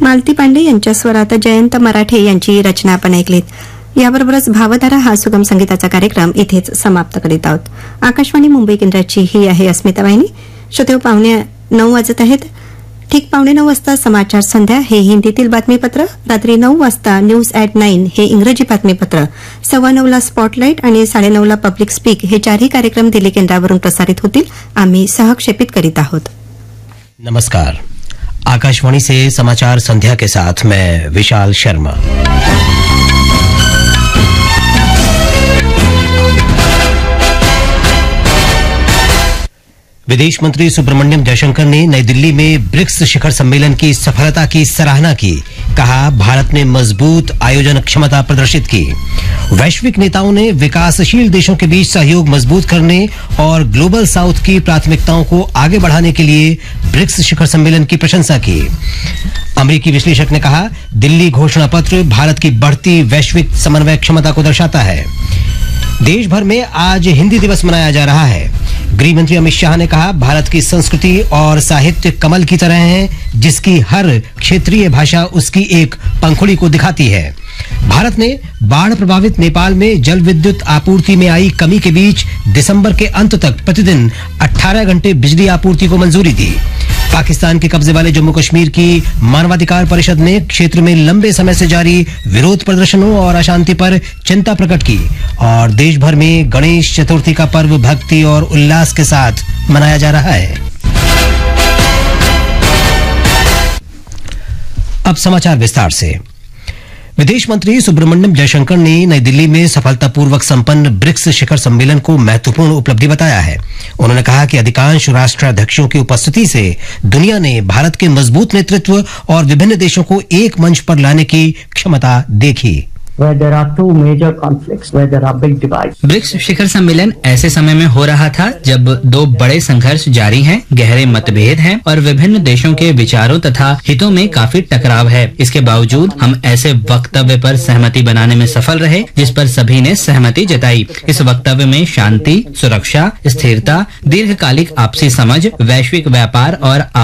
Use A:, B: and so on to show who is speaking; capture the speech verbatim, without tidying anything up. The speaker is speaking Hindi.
A: मालती पांडे यांच्या स्वरात जयंत मराठे यांची रचना आपण ऐकलीत। याबरोबरच भावधारा हा सुगम संगीताचा कार्यक्रम इथेच समाप्त करीत आहोत। आकाशवाणी मुंबई केंद्राची ही आहे अस्मिता वाहिनी। श्रोते पावणे नऊ वाजत आहेत। ठीक पावणे नऊ वाजता समाचार संध्या हे हिंदीतील बातमीपत्र, रात्री नऊ वाजता न्यूज ॲट नाईन हे इंग्रजी बातमीपत्र, सव्वा नऊला स्पॉटलाईट आणि साडेनऊला पब्लिक स्पीक हे चारही कार्यक्रम दिल्ली केंद्रावरून प्रसारित होतील। आम्ही सहक्षेपित करीत आहोत।
B: नमस्कार, आकाशवाणी से समाचार संध्या के साथ मैं विशाल शर्मा। विदेश मंत्री सुब्रमण्यम जयशंकर ने नई दिल्ली में ब्रिक्स शिखर सम्मेलन की सफलता की सराहना की। कहा, भारत ने मजबूत आयोजन क्षमता प्रदर्शित की। वैश्विक नेताओं ने विकासशील देशों के बीच सहयोग मजबूत करने और ग्लोबल साउथ की प्राथमिकताओं को आगे बढ़ाने के लिए ब्रिक्स शिखर सम्मेलन की प्रशंसा की। अमेरिकी विश्लेषक ने कहा, दिल्ली घोषणा पत्र भारत की बढ़ती वैश्विक समन्वय क्षमता को दर्शाता है। देश भर में आज हिंदी दिवस मनाया जा रहा है। गृह मंत्री अमित शाह ने कहा, भारत की संस्कृति और साहित्य कमल की तरह है, जिसकी हर क्षेत्रीय भाषा उसकी एक पंखुड़ी को दिखाती है। भारत ने बाढ़ प्रभावित नेपाल में जल विद्युत आपूर्ति में आई कमी के बीच दिसंबर के अंत तक प्रतिदिन अठारह घंटे बिजली आपूर्ति को मंजूरी दी। पाकिस्तान के कब्जे वाले जम्मू कश्मीर की मानवाधिकार परिषद ने क्षेत्र में लंबे समय से जारी विरोध प्रदर्शनों और अशांति पर चिंता प्रकट की। और देश भर में गणेश चतुर्थी का पर्व भक्ति और उल्लास के साथ मनाया जा रहा है। अब समाचार विस्तार से। विदेश मंत्री सुब्रमण्यम जयशंकर ने नई दिल्ली में सफलतापूर्वक संपन्न ब्रिक्स शिखर सम्मेलन को महत्वपूर्ण उपलब्धि बताया है। उन्होंने कहा कि अधिकांश राष्ट्राध्यक्षों की उपस्थिति से दुनिया ने भारत के मजबूत नेतृत्व और विभिन्न देशों को एक मंच पर लाने की क्षमता देखी।
C: where there are two major conflicts, where there are big divides.
D: BRICS शिखर सम्मेलन ऐसे समय में हो रहा था जब दो बड़े संघर्ष जारी हैं, गहरे मतभेद हैं और विभिन्न देशों के विचारों तथा हितों में काफी टकराव है। इसके बावजूद हम ऐसे वक्तव्य पर सहमति बनाने में सफल रहे जिस पर सभी ने सहमति जताई। इस वक्तव्य में शांति, सुरक्षा, स्थिरता, दीर्घकालिक आपसी समझ, वैश्विक व्यापार और